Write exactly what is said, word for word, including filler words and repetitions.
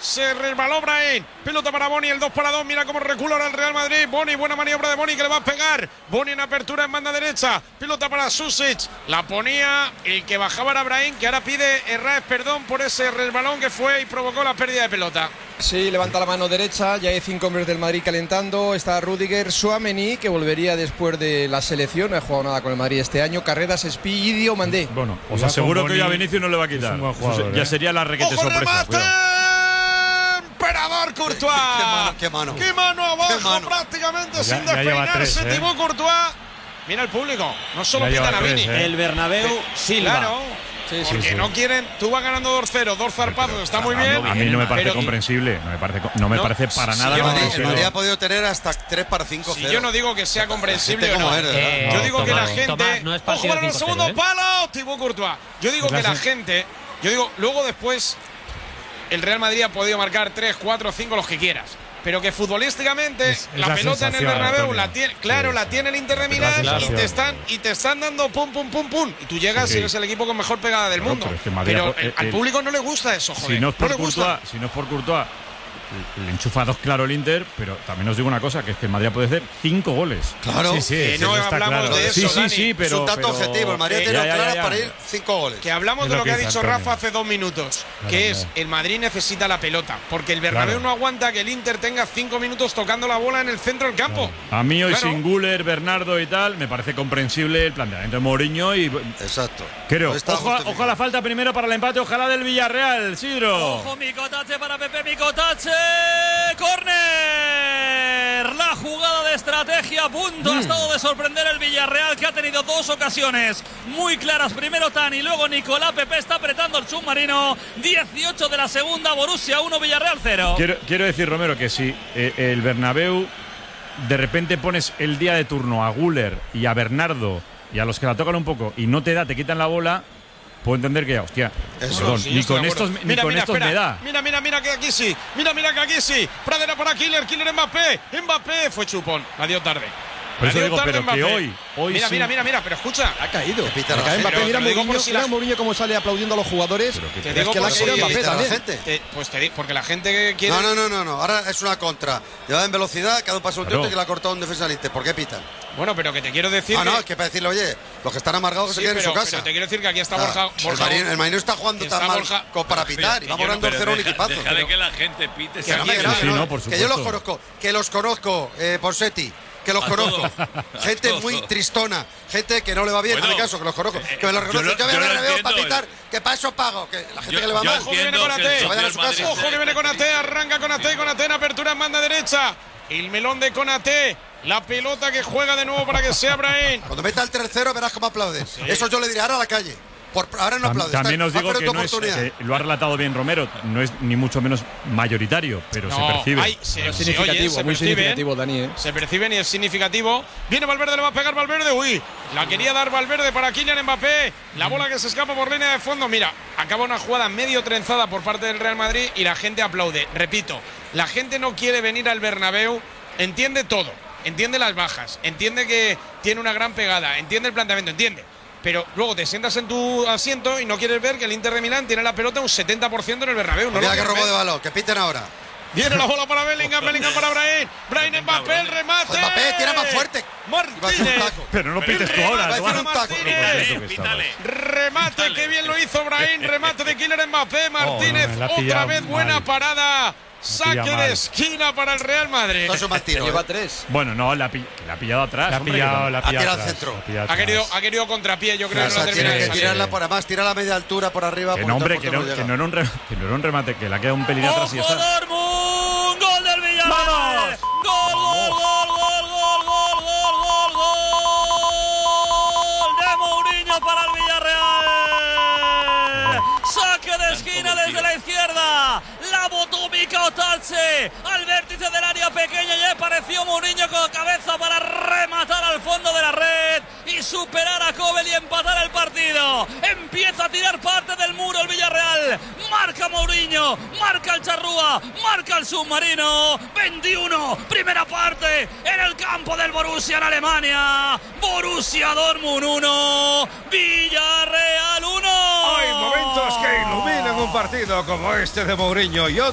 Se resbaló Brahim. Pelota para Boni, el dos para dos. Mira cómo recula ahora el Real Madrid. Boni, buena maniobra de Boni que le va a pegar. Boni en apertura en banda derecha. Pelota para Susic. La ponía el que bajaba era Brahim, que ahora pide Herrás perdón por ese resbalón que fue y provocó la pérdida de pelota. Sí, levanta la mano derecha. Ya hay cinco hombres del Madrid calentando. Está Rüdiger, Tchouaméni, que volvería después de la selección. No ha jugado nada con el Madrid este año. Carreras, Espi y Diomandé. Bueno, os aseguro que hoy a Vinicius no le va a quitar. Jugador, ya ¿eh? Sería la requete ¡Ojo, sorpresa. remate! Emperador Courtois. ¿Qué mano? ¿Qué mano? ¿Qué mano abajo? ¿Qué mano? Prácticamente ya, sin ya despeinarse. ¿eh? Thibaut Courtois. Mira el público. No solo ya pitan a Vini. ¿eh? El Bernabéu Silva. Claro. Sí, porque sí, sí. no quieren. Tú vas ganando dos cero, dos zarpazos. Está muy bien. A mí no me parece pero, comprensible. No me parece, no me no, parece para si nada yo no El comprensible. Madrid ha podido tener hasta tres para cinco cero. Si yo no digo que sea comprensible o no. Es, Eh, yo no, digo que Tomás, la gente. Tomás, no es ¡Ojo partido para el cinco cero, segundo ¿eh? palo! Thibaut Courtois. Yo digo que la gente. Yo digo, luego después. El Real Madrid ha podido marcar tres, cuatro, cinco, los que quieras. Pero que futbolísticamente es, es la, la pelota en el sensación, Bernabéu Antonio. la tiene, claro, Sí, la sí. tiene el Inter de Pero la Milán y sensación. te están y te están dando pum pum pum pum y tú llegas Sí. y eres el equipo con mejor pegada del Claro, mundo. pero es que Madrid Pero ha- el- al el- público no le gusta eso, joder. Si no es no por le gusta. Courtois, si no es por Courtois, le enchufados claro el Inter, pero también os digo una cosa, que es que el Madrid puede hacer cinco goles. Claro. Sí, sí, Que sí, no eso está hablamos claro. de eso, Sí, sí, Dani. sí, pero es un dato pero- objetivo. El Madrid eh, ha tenido ya, ya, claras ya. para ir cinco goles. Que hablamos Es de lo lo que ha que dice dicho Antonio. Rafa hace dos minutos, Claro, que es claro. el Madrid necesita la pelota, porque el Bernabéu Claro. no aguanta que el Inter tenga cinco minutos tocando la bola en el centro del campo. A mí hoy Claro. sin Güler, Bernardo y tal, me parece comprensible el planteamiento de Mourinho y Exacto. creo. No está Ojo, justificado. ojo la falta primero para el empate, ojalá del Villarreal, Sidro. Ojo, Micotache para Pepe Micotache. Córner. La jugada de estrategia a punto Mm. ha estado de sorprender el Villarreal, que ha tenido dos ocasiones muy claras. Primero Tani, luego Nicolás. Pepe está apretando el submarino. dieciocho de la segunda, Borussia uno, Villarreal cero. Quiero, quiero decir, Romero, que si eh, el Bernabéu de repente pones el día de turno a Güler y a Bernardo y a los que la tocan un poco y no te da, te quitan la bola, puedo entender que, hostia, Eso, perdón, Sí, yo ni estoy con de estos, acuerdo. ni Mira, con mira, estos espera. me da. Mira, mira, mira que aquí sí. Mira, mira que aquí sí. Pradera para Killer, Killer Mbappé. Mbappé fue chupón. La dio tarde. Por La eso dio digo, tarde pero que Mbappé. hoy, hoy Mira, sí. mira, mira, mira, pero escucha. Ha caído. Que pita Le la cae gente. Mbappé. Pero Mira te lo digo Mourinho, por si mira la- Mourinho cómo sale aplaudiendo a los jugadores. Pero que- Te Es digo que le ha por caído si- Mbappé pita la también. gente. Te- pues te digo, porque la gente que quiere. No, no, no, no, no. Ahora es una contra. Llevada en velocidad, cada un paso un Claro. tío que la ha cortado un defensa del Inter. ¿Por qué pitan? Bueno, pero que te quiero decir. Ah, que- no, es que para decirle, oye, los que están amargados que Sí, se queden pero, en su casa. pero te quiero decir que aquí está Ah, Borja. el Borja Marín el Marín no está jugando está tan mal Borja- como para pitar. Y vamos ganando cero un equipazo. Deja de que la gente pite. Que no me Que grave, sí, no, no, por que yo los supuesto. conozco, que los conozco, eh, Ponseti, que los A conozco. todos. Gente A muy todos. tristona, gente que no le va bien, Bueno, hazme caso, que los conozco, eh, que me los yo reconozco. lo- Yo, voy yo a lo Bernabéu para entiendo, pitar, que para eso pago, que la gente Yo- que le va yo mal. Ojo que viene con entiendo que Ate. el vayan a su Madrid casa. Ojo que viene con Ate, arranca con Ate, con Ate en apertura en banda derecha. El melón de Konaté, la pelota que juega de nuevo para que sea Brahim. Cuando meta el tres cero verás cómo aplaude. Eso yo le diré ahora a la calle. Por, ahora no Tam- aplaude. También está- os va a digo perder que tu no es, oportunidad. eh, lo ha relatado bien Romero, no es ni mucho menos mayoritario, pero se percibe. Ay, se, Es se significativo, oye, se muy perciben, significativo, Dani. ¿eh? Se perciben y es significativo. Viene Valverde, le va a pegar Valverde. Uy, la quería dar Valverde para Kylian Mbappé. La bola que se escapa por línea de fondo. Mira, acaba una jugada medio trenzada por parte del Real Madrid y la gente aplaude. Repito, la gente no quiere venir al Bernabéu, entiende todo. Entiende las bajas, entiende que tiene una gran pegada, entiende el planteamiento, entiende. Pero luego te sientas en tu asiento y no quieres ver que el Inter de Milán tiene la pelota un setenta por ciento en el Bernabéu. No lo Mira que quieres robo ver. de balón, que piten ahora. Viene la bola para Bellingham, Bellingham para Brahim. Brahim Mbappé, el remate. Mbappé, tira más fuerte. Iba a hacer un Martínez. taco. Pero no pites tú ahora, Va a tú hacer ahora. un taco. Martínez. Por supuesto que Pítale. Remate, Dale. que bien lo hizo Brahim. Remate de Kylian Mbappé. Martínez, me la ha otra pillado vez buena mal. parada. Saque pillado de mal. esquina para el Real Madrid. Esto es un mal tiro. Lleva eh. tres. Bueno, no, la, pi- la ha pillado atrás. La ha hombre, pillado, que la ha Ha pillado tirado al atrás, centro. la ha pillado Ha querido, atrás. ha querido contrapié, yo creo O que no sea, ha tiene terminado que de salir. tirarla por además, tirarla a media altura por arriba. Que porque no, hombre, el que portero no, llega. que no era un remate, que no era un remate, que le ha quedado un pelín atrás y ya ¡Ojo, está. Dortmund! ¡Gol del Villarreal! ¡Vamos! ¡Gol, gol, gol, gol, gol, gol, gol, gol, gol! De Mourinho para el Villarreal. Saque de esquina desde la izquierda. La botó Micotache al vértice del área pequeña. Ya apareció Mourinho con cabeza para rematar al fondo de la red y superar a Kobel y empatar el partido. Empieza a tirar parte del muro el Villarreal. Marca Mourinho, marca el Charrúa, marca el submarino. veintiuno, primera parte en el campo del Borussia en Alemania. Borussia Dortmund uno, Villarreal uno. Hay momentos que iluminan un partido como este de Mourinho y